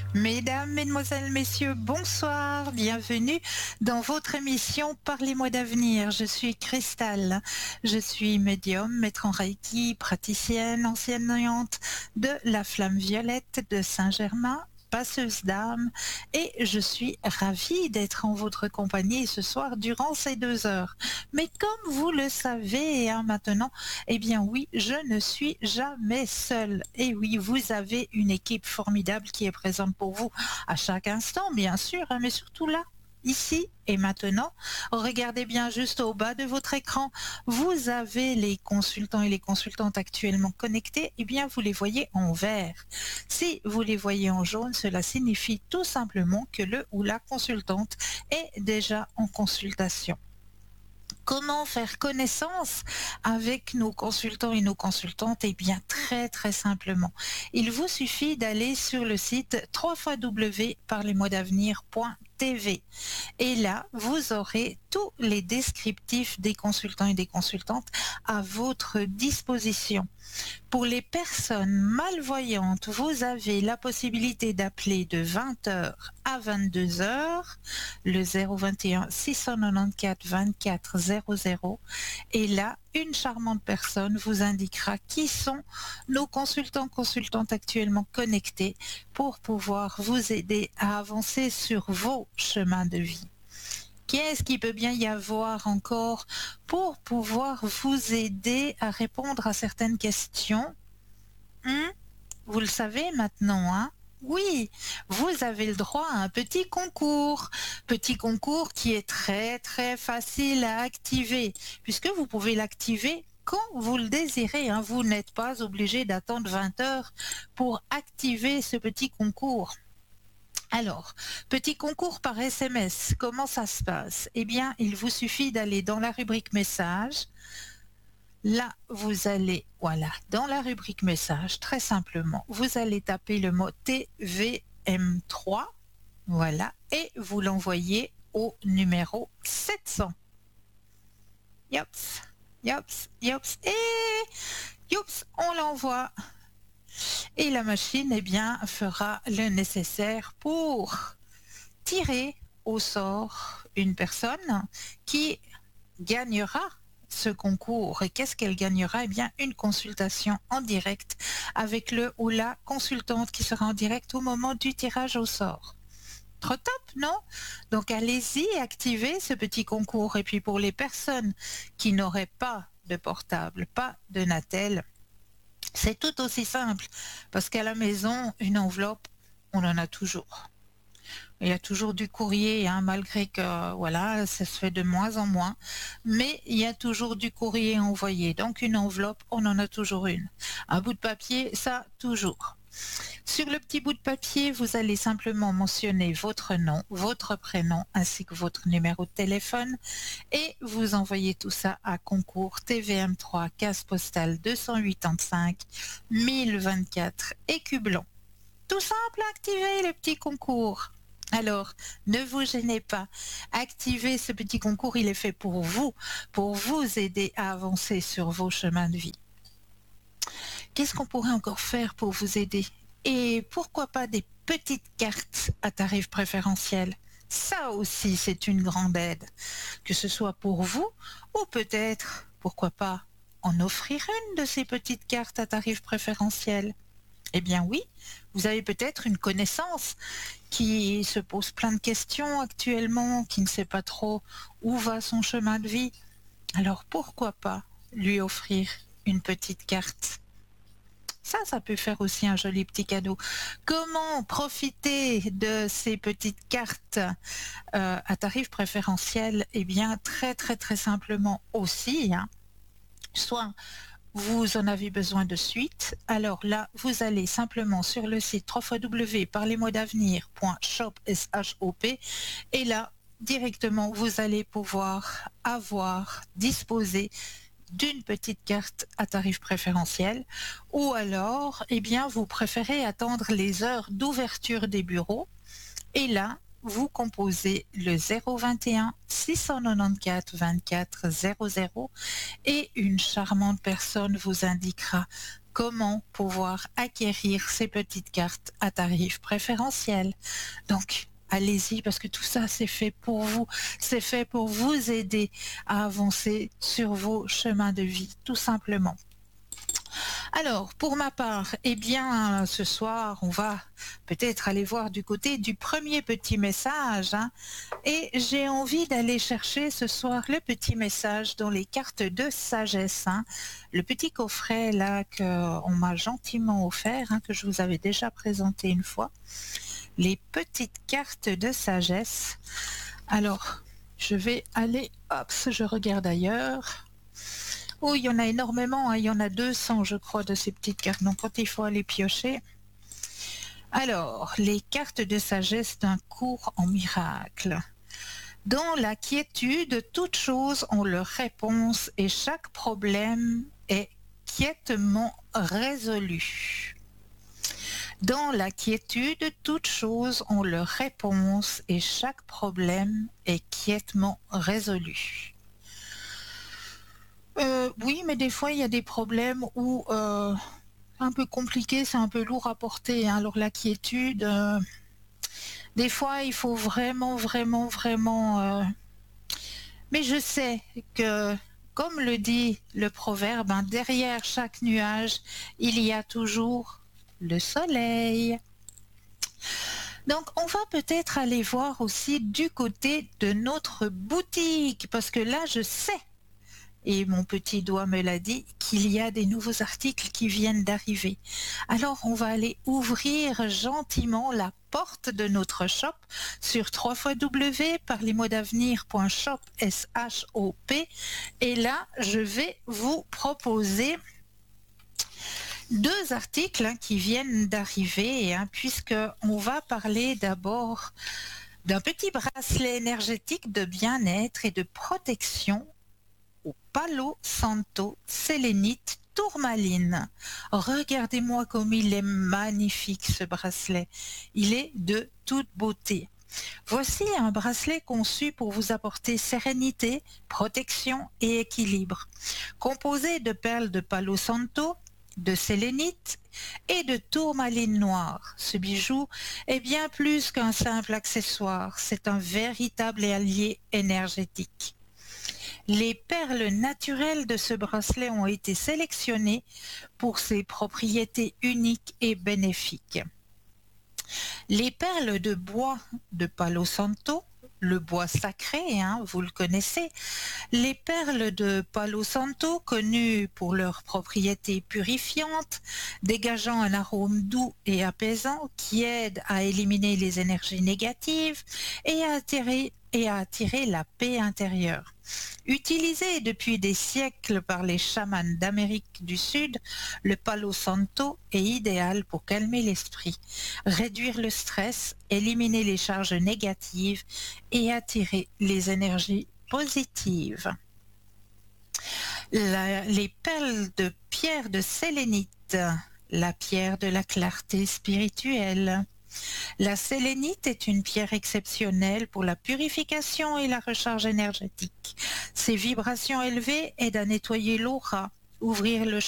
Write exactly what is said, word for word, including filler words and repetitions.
Mesdames, Mesdemoiselles, Messieurs, bonsoir, bienvenue dans votre émission Parlez-moi d'avenir. Je suis Cristal, je suis médium, maître en Reiki, praticienne, enseignante de la Flamme Violette de Saint-Germain, passeuse d'âme, et je suis ravie d'être en votre compagnie ce soir durant ces deux heures. Mais comme vous le savez hein, maintenant, eh bien oui, je ne suis jamais seule. Et oui, vous avez une équipe formidable qui est présente pour vous à chaque instant, bien sûr, hein, mais surtout là, ici et maintenant. Regardez bien juste au bas de votre écran. Vous avez les consultants et les consultantes actuellement connectés. Eh bien, vous les voyez en vert. Si vous les voyez en jaune, cela signifie tout simplement que le ou la consultante est déjà en consultation. Comment faire connaissance avec nos consultants et nos consultantes? Eh bien, très très simplement. Il vous suffit d'aller sur le site w w w point parlez-moi d'avenir point t v. Et là, vous aurez tous les descriptifs des consultants et des consultantes à votre disposition. Pour les personnes malvoyantes, vous avez la possibilité d'appeler de vingt heures à vingt-deux heures le zéro vingt et un six cent quatre-vingt-quatorze vingt-quatre zéro zéro. Et là, une charmante personne vous indiquera qui sont nos consultants consultantes actuellement connectés pour pouvoir vous aider à avancer sur vos chemins de vie. Qu'est-ce qu'il peut bien y avoir encore pour pouvoir vous aider à répondre à certaines questions? Hum Vous le savez maintenant, hein? Oui, vous avez le droit à un petit concours. Petit concours qui est très très facile à activer, puisque vous pouvez l'activer quand vous le désirez. Hein. Vous n'êtes pas obligé d'attendre vingt heures pour activer ce petit concours. Alors, petit concours par S M S, comment ça se passe? Eh bien, il vous suffit d'aller dans la rubrique message. Là, vous allez, voilà, dans la rubrique message, très simplement, vous allez taper le mot T V M trois, voilà, et vous l'envoyez au numéro sept cents. Yops, yops, yops, et yops, on l'envoie. Et la machine, eh bien, fera le nécessaire pour tirer au sort une personne qui gagnera ce concours. Et qu'est-ce qu'elle gagnera? Eh bien, une consultation en direct avec le ou la consultante qui sera en direct au moment du tirage au sort. Trop top, non? Donc, allez-y, activez ce petit concours. Et puis, pour les personnes qui n'auraient pas de portable, pas de Natel, c'est tout aussi simple, parce qu'à la maison, une enveloppe, on en a toujours. Il y a toujours du courrier, hein, malgré que voilà, ça se fait de moins en moins, mais il y a toujours du courrier envoyé. Donc une enveloppe, on en a toujours une. Un bout de papier, ça, toujours. Sur le petit bout de papier, vous allez simplement mentionner votre nom, votre prénom, ainsi que votre numéro de téléphone, et vous envoyez tout ça à concours T V M trois, case postale deux cent quatre-vingt-cinq mille vingt-quatre, Écublon. Tout simple à activer le petit concours. Alors, ne vous gênez pas. Activez ce petit concours, il est fait pour vous, pour vous aider à avancer sur vos chemins de vie. Qu'est-ce qu'on pourrait encore faire pour vous aider? Et pourquoi pas des petites cartes à tarif préférentiel? Ça aussi, c'est une grande aide. Que ce soit pour vous ou peut-être, pourquoi pas, en offrir une de ces petites cartes à tarif préférentiel. Eh bien oui, vous avez peut-être une connaissance qui se pose plein de questions actuellement, qui ne sait pas trop où va son chemin de vie. Alors pourquoi pas lui offrir une petite carte? Ça, ça peut faire aussi un joli petit cadeau. Comment profiter de ces petites cartes euh, à tarif préférentiel? Eh bien, très très très simplement aussi, hein. Soit vous en avez besoin de suite, alors là, vous allez simplement sur le site w w w point parlez-moi d'avenir point shop et là, directement, vous allez pouvoir avoir, disposer d'une petite carte à tarif préférentiel, ou alors, eh bien, vous préférez attendre les heures d'ouverture des bureaux, et là, vous composez le zéro vingt et un six cent quatre-vingt-quatorze vingt-quatre zéro zéro et une charmante personne vous indiquera comment pouvoir acquérir ces petites cartes à tarif préférentiel. Donc, allez-y parce que tout ça c'est fait pour vous, c'est fait pour vous aider à avancer sur vos chemins de vie, tout simplement. Alors, pour ma part, eh bien, ce soir, on va peut-être aller voir du côté du premier petit message, hein, et j'ai envie d'aller chercher ce soir le petit message dans les cartes de sagesse, hein, le petit coffret là qu'on m'a gentiment offert, hein, que je vous avais déjà présenté une fois, les petites cartes de sagesse. Alors, je vais aller, hop, je regarde ailleurs. Oh, il y en a énormément, hein. Il y en a deux cents, je crois, de ces petites cartes. Donc, quand il faut aller piocher. Alors, les cartes de sagesse d'un cours en miracle. Dans la quiétude, toutes choses ont leur réponse et chaque problème est quiètement résolu. Dans la quiétude, toutes choses ont leur réponse et chaque problème est quiètement résolu. Euh, oui, mais des fois, il y a des problèmes où euh, c'est un peu compliqué, c'est un peu lourd à porter, hein. Alors la quiétude, euh, des fois, il faut vraiment, vraiment, vraiment... Euh... Mais je sais que, comme le dit le proverbe, hein, derrière chaque nuage, il y a toujours le soleil. Donc, on va peut-être aller voir aussi du côté de notre boutique, parce que là, je sais, et mon petit doigt me l'a dit, qu'il y a des nouveaux articles qui viennent d'arriver. Alors, on va aller ouvrir gentiment la porte de notre shop sur w w w point par les mots d'avenir point shop, S H O P, et là, je vais vous proposer deux articles, hein, qui viennent d'arriver, hein, puisqu'on va parler d'abord d'un petit bracelet énergétique de bien-être et de protection au Palo Santo sélénite tourmaline. Regardez-moi comme il est magnifique ce bracelet. Il est de toute beauté. Voici un bracelet conçu pour vous apporter sérénité, protection et équilibre. Composé de perles de Palo Santo, de sélénite et de tourmaline noire. Ce bijou est bien plus qu'un simple accessoire. C'est un véritable allié énergétique. Les perles naturelles de ce bracelet ont été sélectionnées pour ses propriétés uniques et bénéfiques. Les perles de bois de Palo Santo, le bois sacré, hein, vous le connaissez, les perles de Palo Santo, connues pour leurs propriétés purifiantes, dégageant un arôme doux et apaisant qui aide à éliminer les énergies négatives et à attirer, et à attirer la paix intérieure. Utilisé depuis des siècles par les chamans d'Amérique du Sud, le Palo Santo est idéal pour calmer l'esprit, réduire le stress, éliminer les charges négatives et attirer les énergies positives. La, les perles de pierre de sélénite, la pierre de la clarté spirituelle. La sélénite est une pierre exceptionnelle pour la purification et la recharge énergétique. Ses vibrations élevées aident à nettoyer l'aura, ouvrir le